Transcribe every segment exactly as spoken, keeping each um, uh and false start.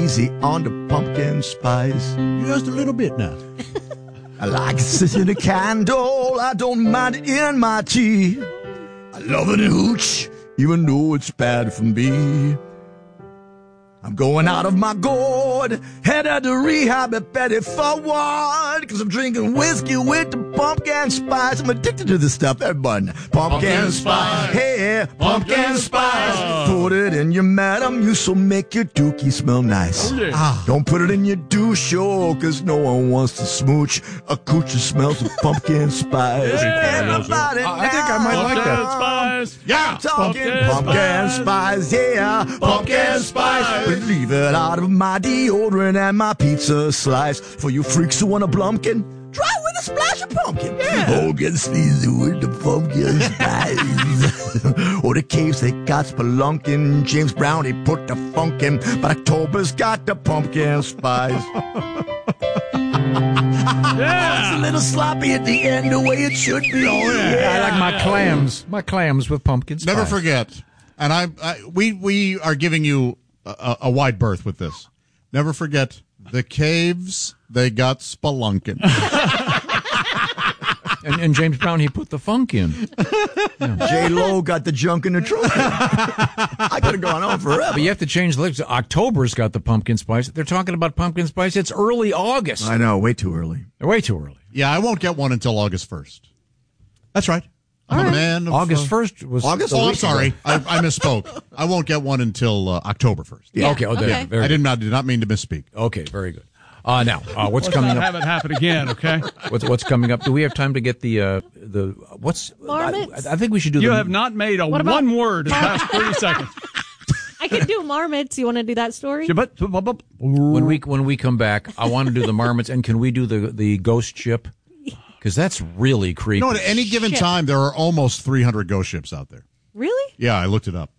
easy on the pumpkin spice. Just a little bit now. I like it sitting in a candle. I don't mind it in my tea. I love it in hooch, even though it's bad for me. I'm going out of my gourd, headed to rehab at Betty Forward, cause I'm drinking whiskey with the pumpkin spice. I'm addicted to this stuff, everyone. Pumpkin, pumpkin spice. Hey, pumpkin, pumpkin spice. Put it in your Madam Musso, make your dookie smell nice. Oh, yeah. ah. Don't put it in your douche, oh, cause no one wants to smooch a cooch that smells of pumpkin spice. Yeah. Everybody uh, I think I might like that. Spice. Yeah, talking pumpkin, pumpkin spice. spice, yeah, pumpkin, pumpkin spice. But leave it out of my deodorant and my pizza slice. For you freaks who want a blumpkin, try with a splash of pumpkin. Yeah. Oh, get sleazy with the pumpkin spice. Or the caves, they got spelunkin'. James Brown, he put the funk in, but October's got the pumpkin spice. Yeah. It's a little sloppy at the end, the way it should be. Oh, yeah. Yeah. I like my clams. My clams with pumpkin spice. Never forget. And I, I we we are giving you a, a wide berth with this. Never forget the caves, they got spelunking. and, and James Brown, he put the funk in. Yeah. J-Lo got the junk in the trunk. I could have gone on forever. But you have to change the lyrics. October's got the pumpkin spice. They're talking about pumpkin spice. It's early August. I know, way too early. They're way too early. Yeah, I won't get one until August first. That's right. I'm right. a man of, August uh, first was... August? Oh, I'm sorry. I, I misspoke. I won't get one until uh, October first. Yeah. Okay. Oh, Okay. there, very I did good. not, did not mean to misspeak. Okay, very good. Uh, now, uh, what's Let's coming not up? have it happen again, okay? What's what's coming up? Do we have time to get the uh, the what's? Marmots? I, I think we should do. You the, have not made a What about- one word in the past thirty seconds. I could do marmots. You want to do that story? when we when we come back. I want to do the marmots, and can we do the the ghost ship? Because that's really creepy. You know, at any given Ship. time, there are almost three hundred ghost ships out there. Really? Yeah, I looked it up.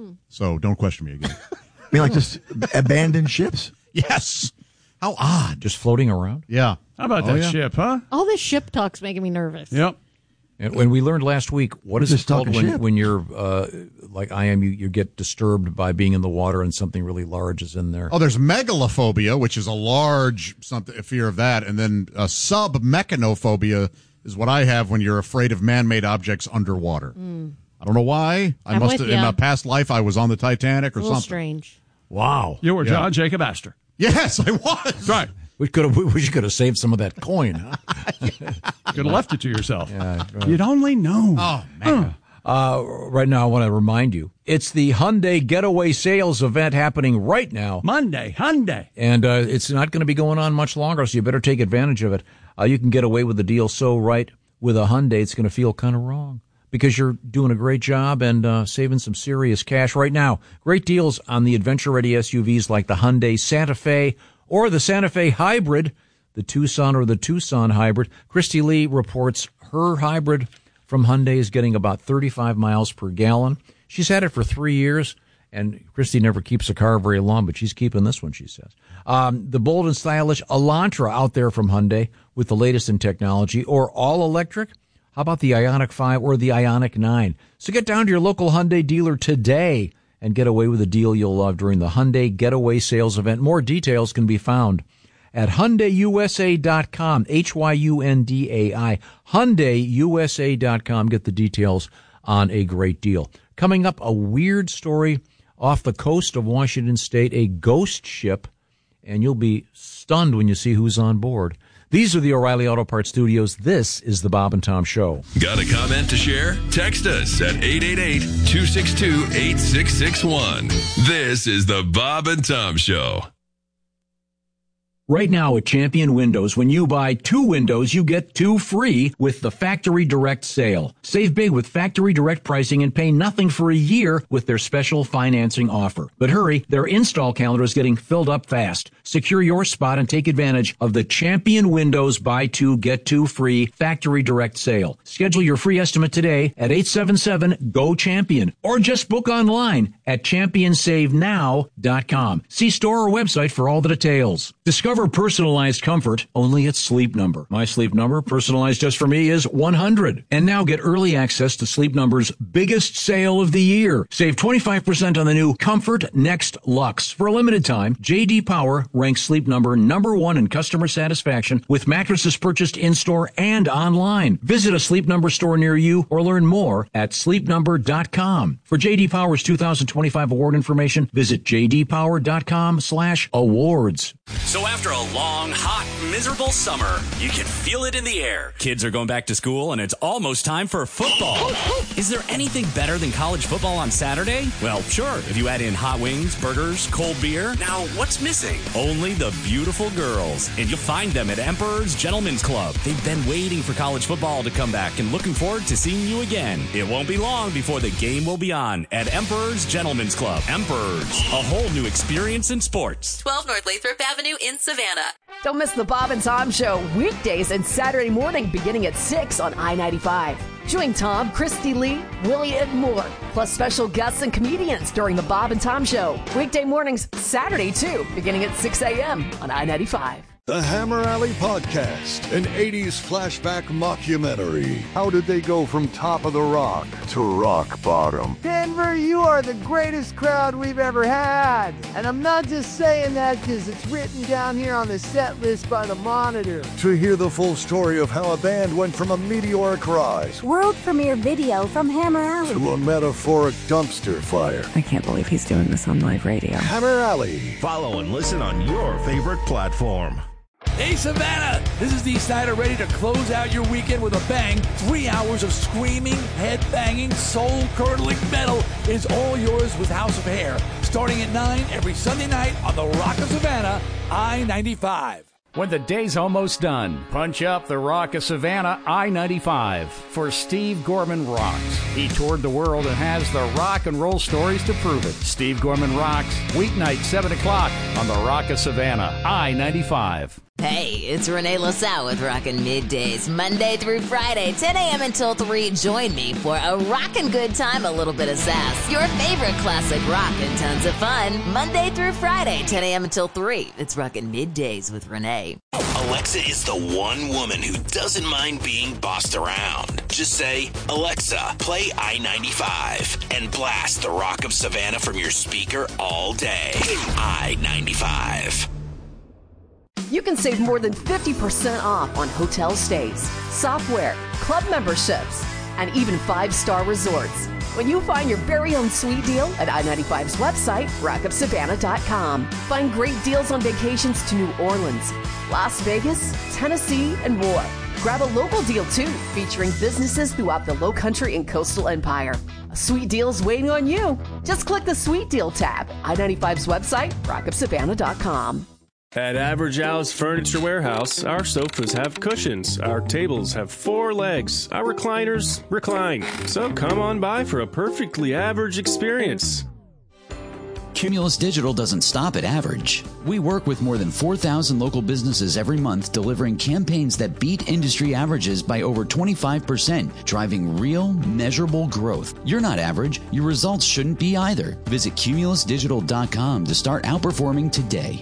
So don't question me again. I mean, like just abandoned ships? Yes. How odd. Just floating around. Yeah. How about Oh, that yeah. ship, huh? All this ship talk's making me nervous. Yep. And when we learned last week, what is it Just called talking when, ship. when you're uh, like I am? You, you get disturbed by being in the water and something really large is in there. Oh, there's megalophobia, which is a large something a fear of that, and then uh, submechanophobia is what I have when you're afraid of man-made objects underwater. Mm. I don't know why. I I'm must with have, in ya. a past life I was on the Titanic or A little something. strange. Wow. You were Yeah. John Jacob Astor. Yes, I was. That's right. We could have. We wish you could have saved some of that coin. Huh? Could have left it to yourself. Yeah, right. You'd only know. Oh, man. Uh, right now, I want to remind you, it's the Hyundai Getaway Sales event happening right now. Monday, Hyundai. And uh, it's not going to be going on much longer, so you better take advantage of it. Uh, you can get away with the deal so right with a Hyundai, it's going to feel kind of wrong because you're doing a great job and uh, saving some serious cash right now. Great deals on the adventure-ready S U Vs like the Hyundai Santa Fe or the Santa Fe Hybrid, the Tucson or the Tucson Hybrid. Christy Lee reports her hybrid from Hyundai is getting about thirty-five miles per gallon. She's had it for three years. And Christy never keeps a car very long, but she's keeping this one, she says. Um, the bold and stylish Elantra out there from Hyundai with the latest in technology, or all electric. How about the Ioniq five or the Ioniq nine? So get down to your local Hyundai dealer today and get away with a deal you'll love during the Hyundai Getaway Sales event. More details can be found at Hyundai U S A dot com, H Y U N D A I, Hyundai U S A dot com. Get the details on a great deal. Coming up, a weird story off the coast of Washington State, a ghost ship, and you'll be stunned when you see who's on board. These are the O'Reilly Auto Parts Studios. This is the Bob and Tom Show. Got a comment to share? Text us at eight eight eight, two six two, eight six six one. This is the Bob and Tom Show. Right now at Champion Windows, when you buy two windows, you get two free with the Factory Direct sale. Save big with Factory Direct pricing and pay nothing for a year with their special financing offer. But hurry, their install calendar is getting filled up fast. Secure your spot and take advantage of the Champion Windows buy two, get two free Factory Direct sale. Schedule your free estimate today at eight seven seven, G O CHAMPION or just book online at champion save now dot com. See store or website for all the details. Discover Discover personalized comfort only at Sleep Number. My Sleep Number, personalized just for me, is one hundred. And now get early access to Sleep Number's biggest sale of the year. Save twenty-five percent on the new Comfort Next Luxe. For a limited time, J D Power ranks Sleep Number number one in customer satisfaction with mattresses purchased in-store and online. Visit a Sleep Number store near you or learn more at sleep number dot com. For J D Power's two thousand twenty-five award information, visit j d power dot com slash awards. So after a long, hot, miserable summer, you can feel it in the air. Kids are going back to school, and it's almost time for football. Is there anything better than college football on Saturday? Well, sure, if you add in hot wings, burgers, cold beer. Now, what's missing? Only the beautiful girls. And you'll find them at Emperor's Gentlemen's Club. They've been waiting for college football to come back and looking forward to seeing you again. It won't be long before the game will be on at Emperor's Gentlemen's Club. Emperor's, a whole new experience in sports. twelve North Lathrop Avenue in Savannah. Don't miss the Bob and Tom Show weekdays and Saturday morning beginning at six on I ninety-five. Join Tom, Christy Lee, Willie, and more, plus special guests and comedians during the Bob and Tom Show. Weekday mornings, Saturday too, beginning at six a.m. on I ninety-five. The Hammer Alley Podcast, an eighties flashback mockumentary. How did they go from top of the rock to rock bottom? Denver, you are the greatest crowd we've ever had. And I'm not just saying that because it's written down here on the set list by the Monitor. To hear the full story of how a band went from a meteoric rise, world premiere video from Hammer Alley, to a metaphoric dumpster fire. I can't believe he's doing this on live radio. Hammer Alley. Follow and listen on your favorite platform. Hey, Savannah! This is Dee Snider, ready to close out your weekend with a bang. Three hours of screaming, head-banging, soul-curdling metal is all yours with House of Hair. Starting at nine every Sunday night on the Rock of Savannah, I ninety-five. When the day's almost done, punch up the Rock of Savannah, I ninety-five, for Steve Gorman Rocks. He toured the world and has the rock and roll stories to prove it. Steve Gorman Rocks, weeknight, seven o'clock on the Rock of Savannah, I ninety-five. Hey, it's Renee LaSalle with Rockin' Middays, Monday through Friday, ten a.m. until three. Join me for a rockin' good time, a little bit of sass. Your favorite classic rock and tons of fun. Monday through Friday, ten a.m. until three. It's Rockin' Middays with Renee. Alexa is the one woman who doesn't mind being bossed around. Just say, Alexa, play I ninety-five, and blast the Rock of Savannah from your speaker all day. I ninety-five. You can save more than fifty percent off on hotel stays, software, club memberships, and even five-star resorts when you find your very own sweet deal at I ninety-five's website, rock of savannah dot com. Find great deals on vacations to New Orleans, Las Vegas, Tennessee, and more. Grab a local deal, too, featuring businesses throughout the Lowcountry and Coastal Empire. A sweet deal is waiting on you. Just click the Sweet Deal tab, I ninety-five's website, rock of savannah dot com. At Average Al's Furniture Warehouse, our sofas have cushions, our tables have four legs, our recliners recline. So come on by for a perfectly average experience. Cumulus Digital doesn't stop at average. We work with more than four thousand local businesses every month, delivering campaigns that beat industry averages by over twenty-five percent, driving real, measurable growth. You're not average. Your results shouldn't be either. Visit cumulus digital dot com to start outperforming today.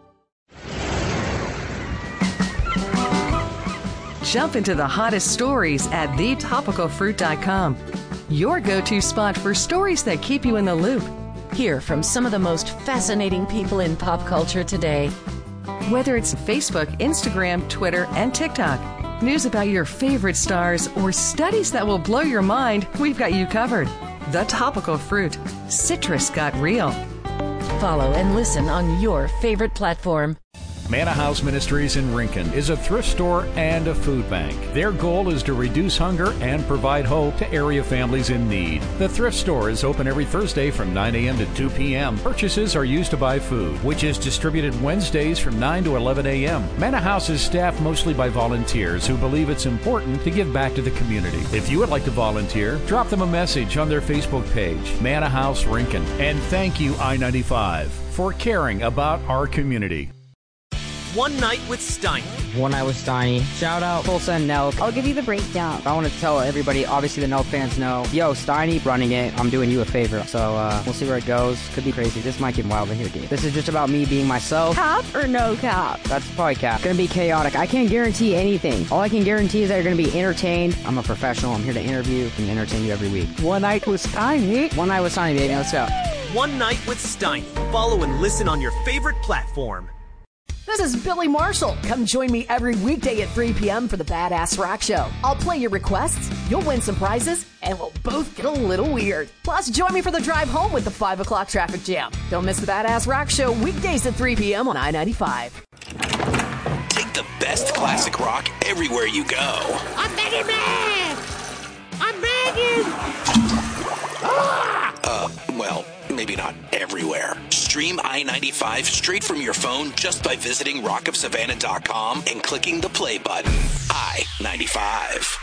Jump into the hottest stories at the topical fruit dot com. Your go-to spot for stories that keep you in the loop. Hear from some of the most fascinating people in pop culture today. Whether it's Facebook, Instagram, Twitter, and TikTok, news about your favorite stars, or studies that will blow your mind, we've got you covered. The Topical Fruit. Citrus got real. Follow and listen on your favorite platform. Manna House Ministries in Rincon is a thrift store and a food bank. Their goal is to reduce hunger and provide hope to area families in need. The thrift store is open every Thursday from nine a.m. to two p.m. Purchases are used to buy food, which is distributed Wednesdays from nine to eleven a.m. Manna House is staffed mostly by volunteers who believe it's important to give back to the community. If you would like to volunteer, drop them a message on their Facebook page, Manna House Rincon. And thank you, I ninety-five, for caring about our community. One Night with Steiny. One Night with Steiny. Shout out Full Send Nelk. I'll give you the breakdown. I want to tell everybody, obviously the Nelk fans know, yo, Steiny running it. I'm doing you a favor. So uh, we'll see where it goes. Could be crazy. This might get wild in here, dude. This is just about me being myself. Cap or no cap? That's probably cap. Gonna be chaotic. I can't guarantee anything. All I can guarantee is that you're gonna be entertained. I'm a professional. I'm here to interview and entertain you every week. One Night with Steiny. One Night with Steiny, baby. Let's go. One Night with Steiny. Follow and listen on your favorite platform. This is Billy Marshall. Come join me every weekday at three p.m. for the Badass Rock Show. I'll play your requests, you'll win some prizes, and we'll both get a little weird. Plus, join me for the drive home with the five o'clock traffic jam. Don't miss the Badass Rock Show weekdays at three p.m. on I ninety-five. Take the best classic rock everywhere you go. I'm begging, man! I'm begging! Ah! Uh, well, maybe not everywhere. Stream I ninety-five straight from your phone just by visiting rock of savannah dot com and clicking the play button. I ninety-five.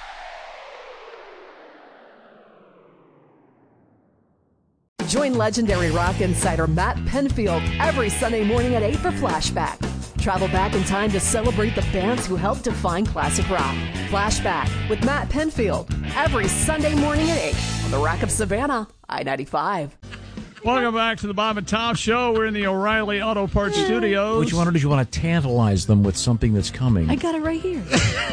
Join legendary rock insider Matt Penfield every Sunday morning at eight for Flashback. Travel back in time to celebrate the bands who helped define classic rock. Flashback with Matt Penfield every Sunday morning at eight on the Rock of Savannah, I ninety-five. Welcome back to the Bob and Tom Show. We're in the O'Reilly Auto Parts Studios. Which one did you want to tantalize them with something that's coming? I got it right here.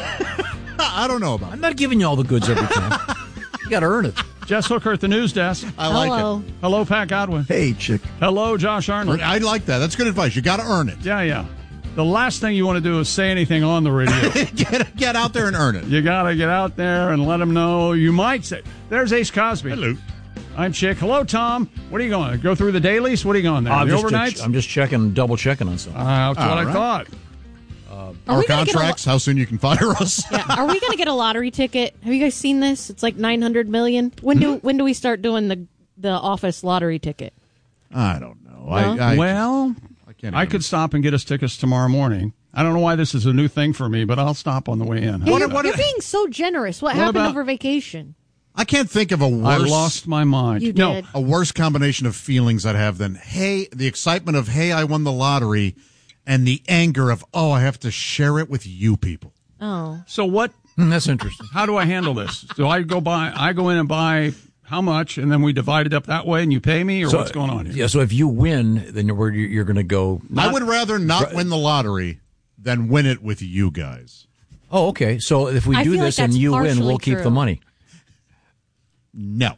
I don't know about it. I'm not giving you all the goods every time. You got to earn it. Jess Hooker at the news desk. I like Hello. it. Hello, Pat Godwin. Hey, chick. Hello, Josh Arnold. I like that. That's good advice. You got to earn it. Yeah, yeah. The last thing you want to do is say anything on the radio. get, get out there and earn it. You got to get out there and let them know. You might say, there's Ace Cosby. Hello. I'm Chick. Hello, Tom. What are you going? Go through the dailies? What are you going there? I'm the just, overnights? I'm just checking, double checking on something. Uh, that's All what right. I thought. Uh, Our contracts, how soon you can fire us. Yeah. Are we going to get a lottery ticket? Have you guys seen this? It's like nine hundred million. When do when do we start doing the the office lottery ticket? I don't know. No? I, I, well, I, can't I even- could stop and get us tickets tomorrow morning. I don't know why this is a new thing for me, but I'll stop on the way in. Hey, How's you're that? you're being so generous. What, What happened about- over vacation? I can't think of a I worse. lost my mind. You no, did. a worse combination of feelings I'd have than, hey, the excitement of, hey, I won the lottery, and the anger of, oh, I have to share it with you people. Oh. So what? Hmm, that's interesting. How do I handle this? Do I go buy? I go in and buy how much, and then we divide it up that way, and you pay me, or So, what's going on here? Yeah, so if you win, then you're, you're going to go. I would rather not win the lottery than win it with you guys. Oh, okay. So if we I do feel this like and that's you win, partially we'll keep true. the money. No.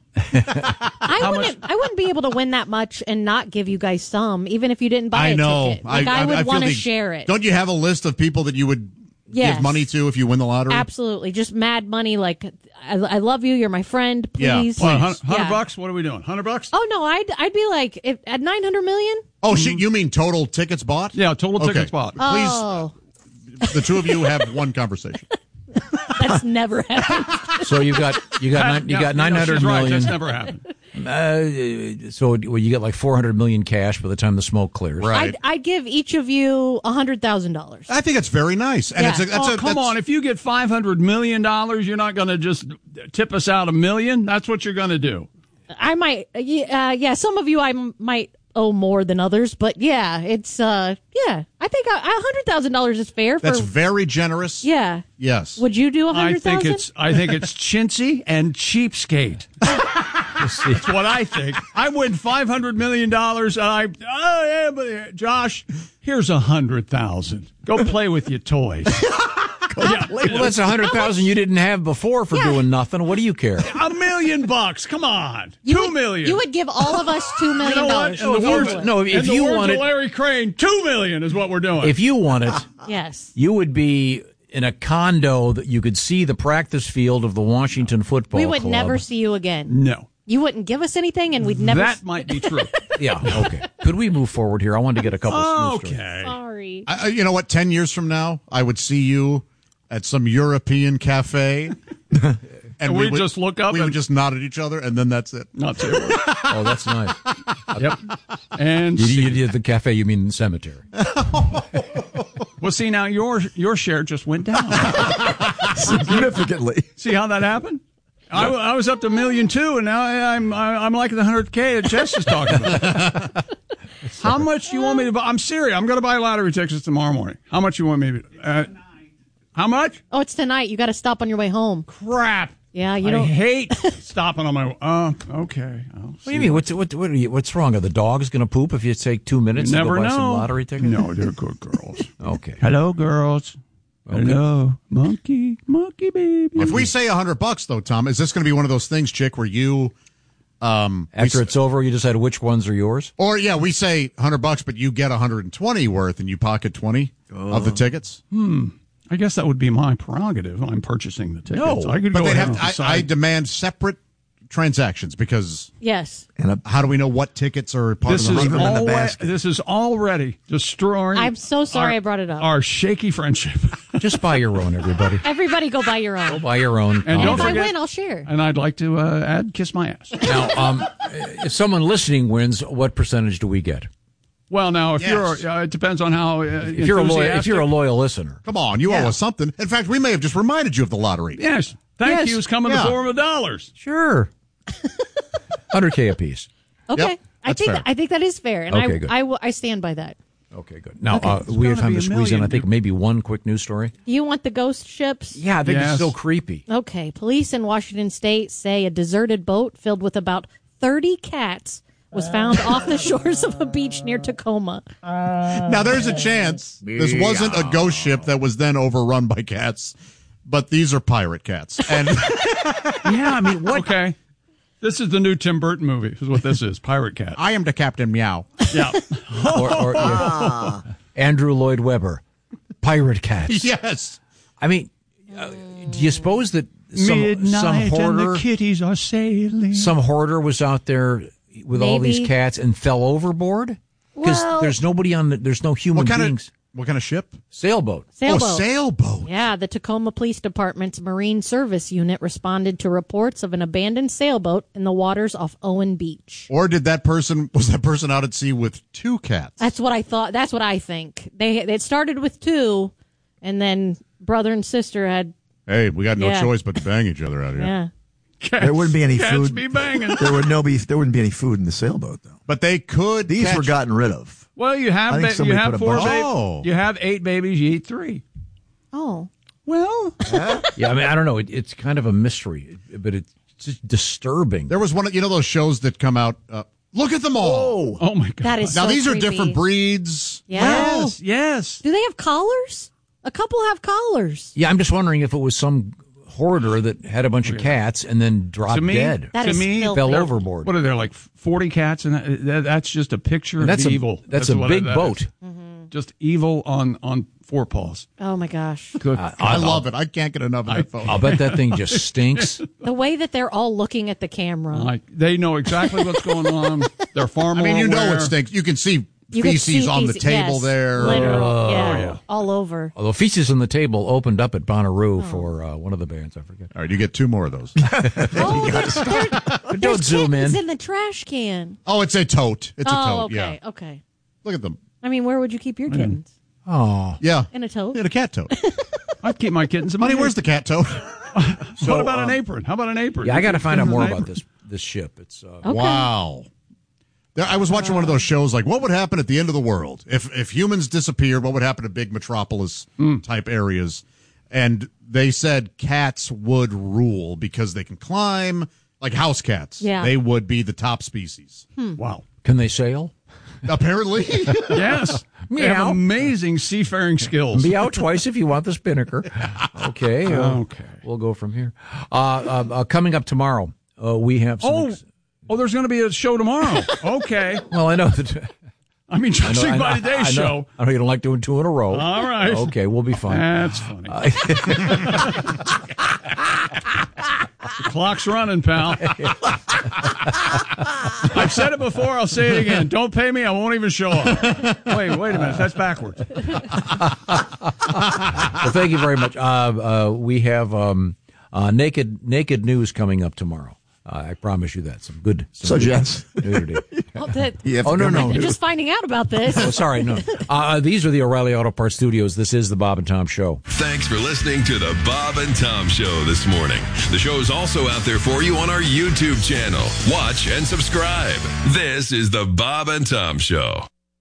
I wouldn't. I wouldn't be able to win that much and not give you guys some, even if you didn't buy I a know. ticket. Like I, would feel want to the- share it. Don't you have a list of people that you would Yes. give money to if you win the lottery? Absolutely, just mad money. Like I, I love you. You're my friend. Yeah, Please. What, hundred Yeah. bucks? What are we doing? Hundred bucks? Oh no, I'd I'd be like if, at nine hundred million. Oh, shit, you mean total tickets bought? Yeah, total Okay. tickets bought. Please, Oh, the two of you have one conversation. that's never happened. So you got you got nine, you Yeah, got nine hundred she's right. million. That's never happened. Uh, so well, you get like four hundred million cash by the time the smoke clears. Right. I'd, I'd give each of you a hundred thousand dollars. I think it's very nice. And Yeah. it's a, that's oh, a, come that's- on. If you get five hundred million dollars, you're not going to just tip us out a million? That's what you're going to do. I might. Uh, yeah, uh, yeah. Some of you I m- might owe more than others, but yeah, it's uh, yeah. I think a hundred thousand dollars is fair. For, That's very generous. yeah. Yes. Would you do a I hundred think thousand? it's I think it's chintzy and cheapskate. That's what I think. I win five hundred million dollars, and I oh yeah, but Josh, here's a hundred thousand. Go play with your toys. Yeah, Well, that's a hundred thousand you didn't have before for doing nothing. What do you care? a million bucks. Come on, You two would, million. You would give all of us two You million know what? dollars. In the No, words, if- no, if in the you words want of it- Larry Crane, two million is what we're doing. If you won it, Yes. you would be in a condo that you could see the practice field of the Washington Football We would Club. never see you again. no, You wouldn't give us anything, and we'd never. that s- might be true. Yeah, okay. Could we move forward here? I wanted to get a couple of smooth stories. Okay. Sorry. I, I- you know what? Ten years from now, I would see you at some European cafe, and, And we'd would, just look up We and- would just nod at each other, and then that's it. Not too. Oh, that's nice. Yep. And You, see. you did the cafe, you mean the cemetery. Well, see, now your your share just went down. Significantly. See how that happened? I, w- I was up to a million two, and now I- I'm I- I'm like the hundred k that Jess is talking about. How much do you want me to buy? I'm serious. I'm going to buy lottery tickets tomorrow morning. How much you want me to? Uh, how much? Oh, it's tonight. You got to stop on your way home. Crap. Yeah, you I don't hate stopping on my. Uh, okay. I'll What do you mean? What's what? What are you, what's wrong? Are the dogs going to poop if you take two minutes You to never go buy know. some lottery tickets? No, they're good girls. Okay. Hello, girls. Okay. Hello, monkey, monkey baby. If we say a hundred bucks, though, Tom, is this going to be one of those things, Chick, where you, um, After we, it's over, you decide which ones are yours? or yeah, we say a hundred bucks, but you get a hundred and twenty worth, and you pocket twenty of the tickets? Hmm. I guess that would be my prerogative. I'm purchasing the tickets. No, I could but go they'd ahead have and to, I, decide. I demand separate transactions because Yes. how do we know what tickets are part This of the is, hundred? alwa- this is already destroying. I'm so sorry our, I brought it up. Our shaky friendship. Just buy your own, everybody. Everybody go buy your own. Go buy your own. And And don't if I forget- win, I'll share. And I'd like to uh, add kiss my ass. Now, um, if someone listening wins, what percentage do we get? Well, now if Yes. you're, uh, it depends on how. Uh, If you're a loyal, if you're a loyal listener, Come on, you Yeah. owe us something. In fact, we may have just reminded you of the lottery. yes, thank Yes. you is coming in Yeah. the form of dollars. sure, one hundred K apiece. Okay. Yep, I that's think fair. that, I think that is fair, and Okay, I, good. I will- I stand by that. Okay, good. Now Okay. uh, we have gotta time be to a squeeze in. I million. think maybe one quick news story. You want the ghost ships? Yeah, I think Yes. it's so creepy. Okay. Police in Washington State say a deserted boat filled with about thirty cats was found off the shores of a beach near Tacoma. Now, there's a chance this wasn't a ghost ship that was then overrun by cats, but these are pirate cats. And Yeah, I mean, what? Okay, this is the new Tim Burton movie. Is what this is. Pirate Cat. I am the Captain Meow. Yeah. Or, or, yeah. Andrew Lloyd Webber, pirate cats. Yes. I mean, uh, do you suppose that some, some hoarder, kitties are sailing. some hoarder was out there with all these Maybe. cats and fell overboard? Because Well- there's nobody on the, there's no human What kind beings. of what kind of ship? Sailboat. Sailboat. Oh, sailboat. Yeah, the Tacoma Police Department's Marine Service Unit responded to reports of an abandoned sailboat in the waters off Owen Beach. Or did that person was that person out at sea with two cats? That's what I thought. That's what I think. They it started with two, and then brother and sister had Hey, we got no Yeah. choice but to bang each other out here. yeah. Cats, There wouldn't be any cats food. be banging. There would no be. There wouldn't be any food in the sailboat though. But they could. These catch- were gotten rid of. Well, you have I think ba- you somebody have put a four bunch- babies. Oh. You have eight babies. You eat three. Oh, Well, Yeah, I mean, I don't know. It, it's kind of a mystery, but it's just disturbing. There was one. of- You know those shows that come out. Uh, look at them all. oh my god. that is Now so these are creepy. different breeds. Yeah. Yes, yes. Do they have collars? A couple have collars. Yeah, I'm just wondering if it was some hoarder that had a bunch of cats and then dropped To me, dead. That to is me, filthy. Fell they're- overboard. What are there like forty cats? And that, that, that's just a picture And that's of a- evil. that's a what big that boat. is. Just evil on on four paws. Oh my gosh. Good. I love it. I can't get enough of that photo. I'll bet that thing just stinks. The way that they're all looking at the camera. Like they know exactly what's going on. They're far I more mean, you know aware. it stinks. You can see You can feces see on the feces- table yes, there. Literal, Oh, yeah, yeah. all over. Although Feces on the Table opened up at Bonnaroo Oh. for uh, one of the bands, I forget. All right, you get two more of those. Oh, there's, there, Don't there's zoom kittens in. in the trash can. Oh, it's a tote. It's a oh, tote. okay, Yeah. okay. Look at them. I mean, where would you keep your kittens? Oh, Yeah. In a tote? In a cat tote. I'd keep my kittens in my Honey, where's the cat tote? what about an apron? How about an apron? yeah, I got to find out more An about apron. this this ship. It's uh, Okay. Wow. There, I was watching one of those shows like, what would happen at the end of the world? If if humans disappeared, what would happen to big metropolis type areas? And they said cats would rule because they can climb, like house cats. Yeah. They would be the top species. Wow. Can they sail? Apparently. Yes. They have Meow. amazing seafaring skills. Meow twice if you want the spinnaker. Okay. uh, Okay. We'll go from here. Uh, uh, uh, coming up tomorrow, uh, we have some. Oh, ex- oh, there's going to be a show tomorrow. Okay. well, I know that. I mean, I know- judging I know- by I today's know- show. I know you don't like doing two in a row. All right. Okay, we'll be fine. That's funny. The clock's running, pal. I've said it before. I'll say it again. Don't pay me. I won't even show up. Wait, wait a minute. That's backwards. Well, thank you very much. Uh, uh, we have um, uh, naked naked news coming up tomorrow. Uh, I promise you that. Some good. Some So, good gents. nudity. Oh, that, Oh, no, no. I'm just finding out about this. Oh, sorry, no. Uh, these are the O'Reilly Auto Parts Studios. This is the Bob and Tom Show. Thanks for listening to the Bob and Tom Show this morning. The show is also out there for you on our YouTube channel. Watch and subscribe. This is the Bob and Tom Show.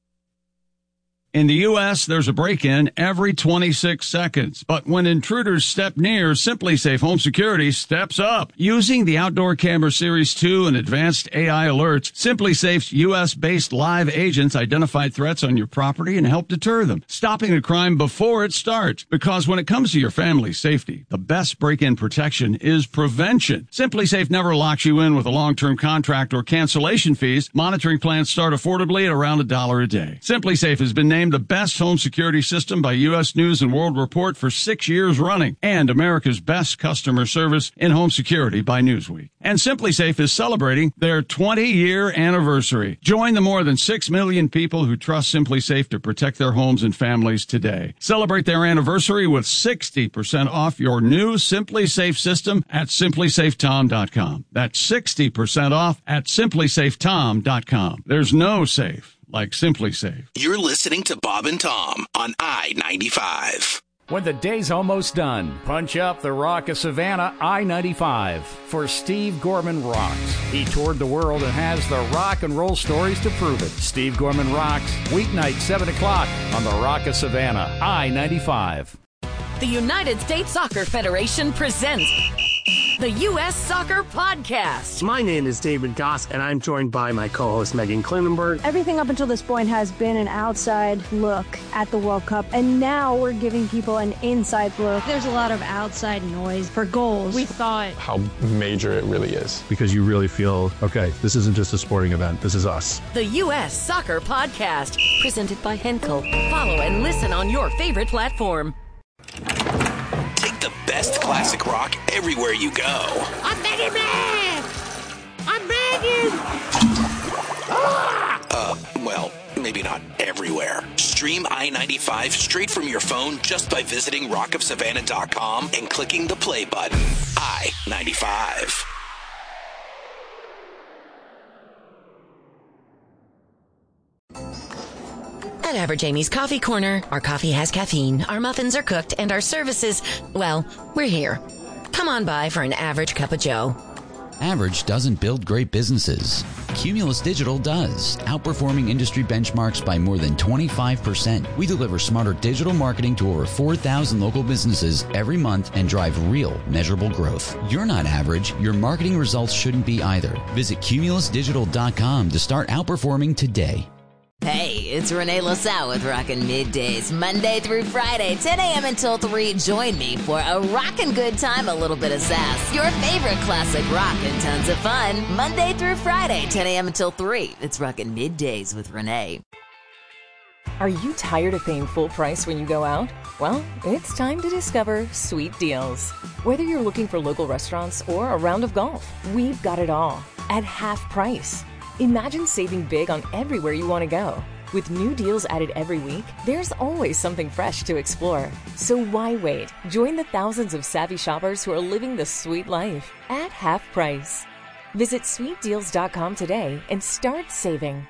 In the U S, there's a break-in every twenty-six seconds. But when intruders step near, SimpliSafe Home Security steps up. Using the Outdoor Camera Series two and advanced A I alerts, SimpliSafe's U S-based live agents identify threats on your property and help deter them, stopping a crime before it starts. Because when it comes to your family's safety, the best break-in protection is prevention. SimpliSafe never locks you in with a long-term contract or cancellation fees. Monitoring plans start affordably at around a dollar a day. SimpliSafe has been named the best home security system by U S News and World Report for six years running, and America's best customer service in home security by Newsweek. And SimpliSafe is celebrating their twenty-year anniversary. Join the more than six million people who trust SimpliSafe to protect their homes and families today. Celebrate their anniversary with sixty percent off your new SimpliSafe system at simply safe tom dot com. That's sixty percent off at simply safe tom dot com. There's no safe like SimpliSafe. You're listening to Bob and Tom on I ninety-five. When the day's almost done, punch up the Rock of Savannah I ninety-five for Steve Gorman Rocks. He toured the world and has the rock and roll stories to prove it. Steve Gorman Rocks, weeknight seven o'clock on the Rock of Savannah I ninety-five. The United States Soccer Federation presents the U S Soccer Podcast. My name is David Goss, and I'm joined by my co-host Megan Klinenberg. Everything up until this point has been an outside look at the World Cup, and now we're giving people an inside look. There's a lot of outside noise for goals. We thought how major it really is, because you really feel, okay, this isn't just a sporting event, this is us. The U S Soccer Podcast, presented by Henkel. Follow and listen on your favorite platform. Take the best classic rock everywhere you go. I'm begging, man! I'm begging! Ah! Uh, well, maybe not everywhere. Stream I ninety-five straight from your phone just by visiting rock of savannah dot com and clicking the play button. I ninety-five. At Average Amy's Coffee Corner, our coffee has caffeine, our muffins are cooked, and our services, well, we're here. Come on by for an average cup of joe. Average doesn't build great businesses. Cumulus Digital does, outperforming industry benchmarks by more than twenty-five percent. We deliver smarter digital marketing to over four thousand local businesses every month and drive real, measurable growth. You're not average. Your marketing results shouldn't be either. Visit cumulus digital dot com to start outperforming today. Hey, it's Renee LaSalle with Rockin' Middays, Monday through Friday, ten a.m. until three. Join me for a rockin' good time, a little bit of sass. Your favorite classic rock and tons of fun, Monday through Friday, ten a.m. until three. It's Rockin' Middays with Renee. Are you tired of paying full price when you go out? Well, it's time to discover Sweet Deals. Whether you're looking for local restaurants or a round of golf, we've got it all at half price. Imagine saving big on everywhere you want to go. With new deals added every week, there's always something fresh to explore. So why wait? Join the thousands of savvy shoppers who are living the sweet life at half price. Visit sweet deals dot com today and start saving.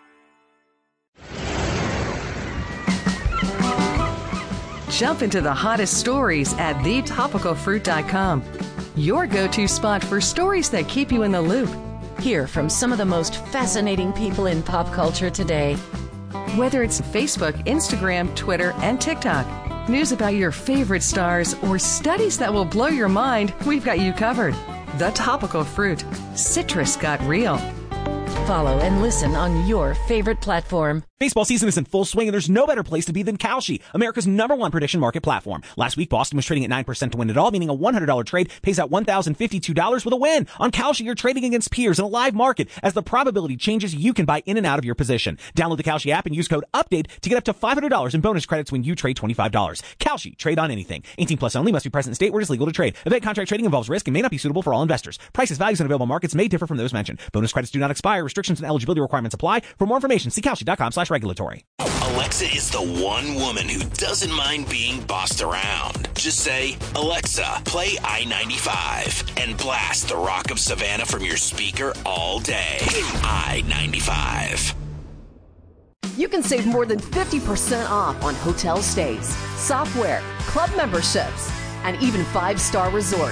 Jump into the hottest stories at the topical fruit dot com. Your go-to spot for stories that keep you in the loop. Hear from some of the most fascinating people in pop culture today. Whether it's Facebook, Instagram, Twitter, and TikTok, news about your favorite stars, or studies that will blow your mind, we've got you covered. The Topical Fruit. Citrus got real. Follow and listen on your favorite platform. Baseball season is in full swing, and there's no better place to be than Kalshi, America's number one prediction market platform. Last week, Boston was trading at nine percent to win it all, meaning a one hundred dollars trade pays out one thousand fifty-two dollars with a win. On Kalshi, you're trading against peers in a live market. As the probability changes, you can buy in and out of your position. Download the Kalshi app and use code UPDATE to get up to five hundred dollars in bonus credits when you trade twenty-five dollars. Kalshi, trade on anything. eighteen plus only, must be present in state where it is legal to trade. Event contract trading involves risk and may not be suitable for all investors. Prices, values, and available markets may differ from those mentioned. Bonus credits do not expire. Restrictions and eligibility requirements apply. For more information, see kalshi dot com slash regulatory. Alexa is the one woman who doesn't mind being bossed around. Just say, Alexa, play I ninety-five, and blast the Rock of Savannah from your speaker all day. I ninety-five. You can save more than fifty percent off on hotel stays, software, club memberships, and even five-star resorts.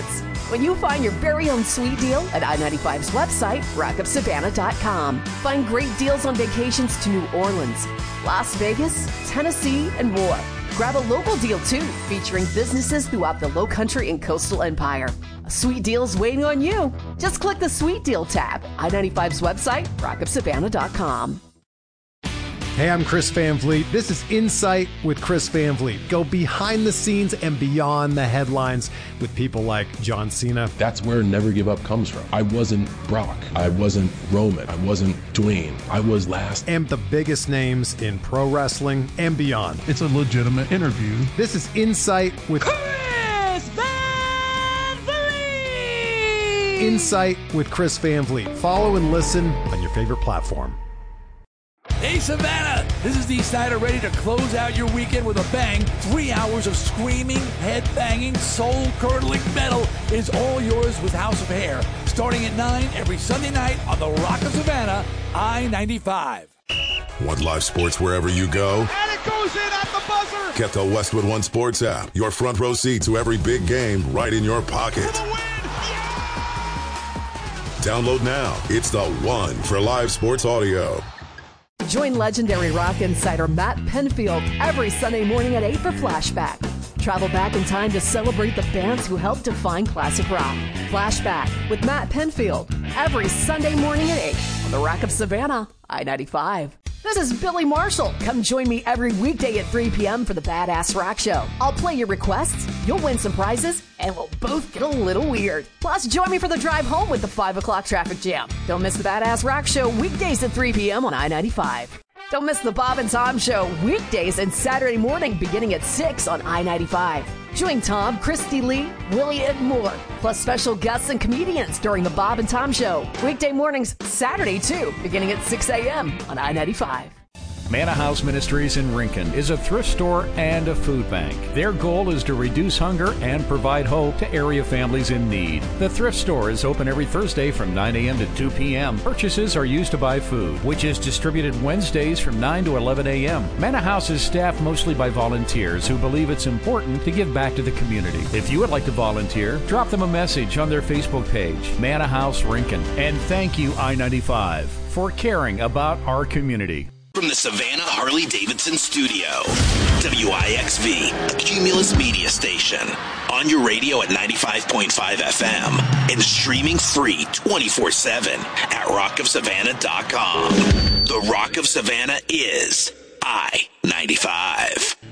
when you find your very own sweet deal at I ninety-five's website, rock of savannah dot com. Find great deals on vacations to New Orleans, Las Vegas, Tennessee, and more. Grab a local deal, too, featuring businesses throughout the Lowcountry and Coastal Empire. A sweet deal's waiting on you. Just click the Sweet Deal tab. I ninety-five's website, rock of savannah dot com. Hey, I'm Chris Van Vliet. This is Insight with Chris Van Vliet. Go behind the scenes and beyond the headlines with people like John Cena. That's where Never Give Up comes from. I wasn't Brock. I wasn't Roman. I wasn't Dwayne. I was last. And the biggest names in pro wrestling and beyond. It's a legitimate interview. This is Insight with Chris Van Vliet! Insight with Chris Van Vliet. Follow and listen on your favorite platform. Hey, Savannah! This is Dee Snider, ready to close out your weekend with a bang. Three hours of screaming, head-banging, soul-curdling metal is all yours with House of Hair. Starting at nine every Sunday night on the Rock of Savannah, I ninety-five. Want live sports wherever you go? And it goes in at the buzzer! Get the Westwood One Sports app. Your front row seat to every big game right in your pocket. For the win! Yeah! Download now. It's the one for live sports audio. Join legendary rock insider Matt Penfield every Sunday morning at eight for Flashback. Travel back in time to celebrate the bands who helped define classic rock. Flashback with Matt Penfield every Sunday morning at eight on the Rock of Savannah, I ninety-five. This is Billy Marshall. Come join me every weekday at three p.m. for the Badass Rock Show. I'll play your requests, you'll win some prizes, and we'll both get a little weird. Plus, join me for the drive home with the five o'clock traffic jam. Don't miss the Badass Rock Show weekdays at three p.m. on I ninety-five. Don't miss the Bob and Tom Show weekdays and Saturday morning beginning at six on I ninety-five. Join Tom, Christy Lee, Willie, and more, plus special guests and comedians during the Bob and Tom Show. Weekday mornings, Saturday too, beginning at six a.m. on I ninety-five. Manna House Ministries in Rincon is a thrift store and a food bank. Their goal is to reduce hunger and provide hope to area families in need. The thrift store is open every Thursday from nine a.m. to two p.m. Purchases are used to buy food, which is distributed Wednesdays from nine to eleven a.m. Manna House is staffed mostly by volunteers who believe it's important to give back to the community. If you would like to volunteer, drop them a message on their Facebook page, Manna House Rincon. And thank you, I ninety-five, for caring about our community. From the Savannah Harley-Davidson studio, W I X V, a Cumulus media station. On your radio at ninety-five point five F M and streaming free twenty-four seven at rock of savannah dot com. The Rock of Savannah is I ninety-five.